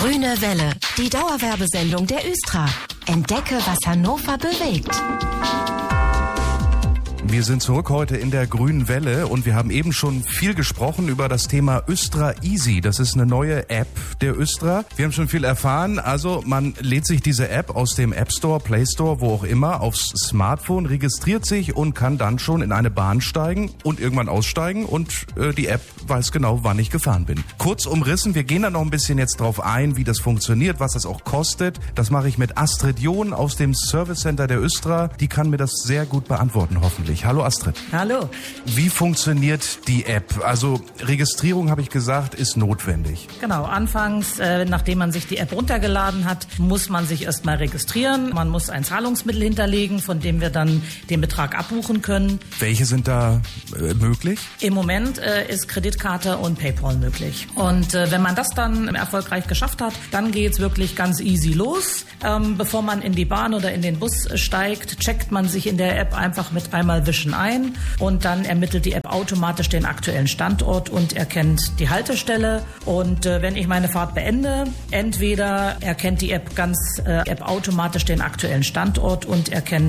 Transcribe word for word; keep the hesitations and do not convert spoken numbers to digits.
Grüne Welle, die Dauerwerbesendung der Östra. Entdecke, was Hannover bewegt. Wir sind zurück heute in der Grünen Welle und wir haben eben schon viel gesprochen über das Thema Östra Easy. Das ist eine neue App der Östra. Wir haben schon viel erfahren. Also man lädt sich diese App aus dem App Store, Play Store, wo auch immer, aufs Smartphone, registriert sich und kann dann schon in eine Bahn steigen und irgendwann aussteigen und äh, die App weiß genau, wann ich gefahren bin. Kurz umrissen, wir gehen da noch ein bisschen jetzt drauf ein, wie das funktioniert, was das auch kostet. Das mache ich mit Astrid John aus dem Service Center der Östra. Die kann mir das sehr gut beantworten, hoffentlich. Hallo Astrid. Hallo. Wie funktioniert die App? Also Registrierung, habe ich gesagt, ist notwendig. Genau, anfangs, äh, nachdem man sich die App runtergeladen hat, muss man sich erstmal registrieren. Man muss ein Zahlungsmittel hinterlegen, von dem wir dann den Betrag abbuchen können. Welche sind da äh, möglich? Im Moment äh, ist Kreditkarte und PayPal möglich. Und äh, wenn man das dann erfolgreich geschafft hat, dann geht's wirklich ganz easy los. Ähm, bevor man in die Bahn oder in den Bus steigt, checkt man sich in der App einfach mit einmal Wischen ein und dann ermittelt die App automatisch den aktuellen Standort und erkennt die Haltestelle. Und äh, wenn ich meine Fahrt beende, entweder erkennt die App ganz äh, App automatisch den aktuellen Standort und erkennt